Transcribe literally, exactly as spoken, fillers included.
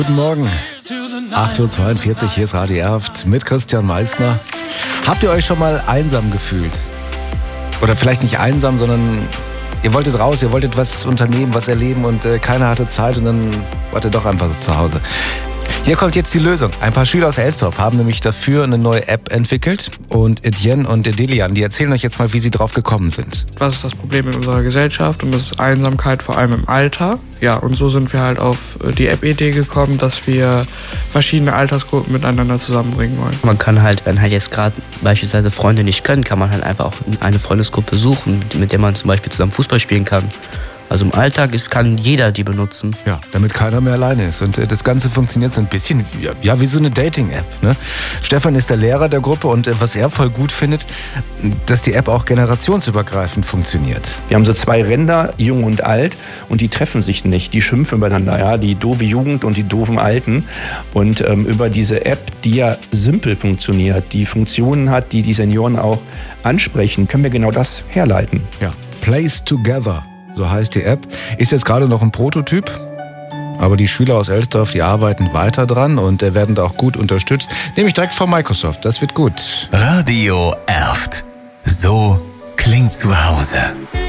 Guten Morgen, acht Uhr zweiundvierzig, hier ist Radio Erft mit Christian Meissner. Habt ihr euch schon mal einsam gefühlt? Oder vielleicht nicht einsam, sondern ihr wolltet raus, ihr wolltet was unternehmen, was erleben und äh, keiner hatte Zeit und dann wart ihr doch einfach so zu Hause. Hier kommt jetzt die Lösung. Ein paar Schüler aus Elsdorf haben nämlich dafür eine neue App entwickelt und Etienne und Delian, die erzählen euch jetzt mal, wie sie drauf gekommen sind. Was ist das Problem in unserer Gesellschaft? Und das ist Einsamkeit, vor allem im Alter. Ja, und so sind wir halt auf die App-Idee gekommen, dass wir verschiedene Altersgruppen miteinander zusammenbringen wollen. Man kann halt, wenn halt jetzt gerade beispielsweise Freunde nicht können, kann man halt einfach auch eine Freundesgruppe suchen, mit der man zum Beispiel zusammen Fußball spielen kann. Also im Alltag ist, kann jeder die benutzen. Ja, damit keiner mehr alleine ist. Und äh, das Ganze funktioniert so ein bisschen ja, ja, wie so eine Dating-App. Ne? Stefan ist der Lehrer der Gruppe und äh, was er voll gut findet, dass die App auch generationsübergreifend funktioniert. Wir haben so zwei Ränder, jung und alt, und die treffen sich nicht. Die schimpfen übereinander, ja, die doofe Jugend und die doofen Alten. Und ähm, über diese App, die ja simpel funktioniert, die Funktionen hat, die die Senioren auch ansprechen, können wir genau das herleiten. Ja, Place Together. So heißt die App. Ist jetzt gerade noch ein Prototyp, aber die Schüler aus Elsdorf, die arbeiten weiter dran und werden da auch gut unterstützt. Nämlich direkt von Microsoft. Das wird gut. Radio Erft. So klingt zu Hause.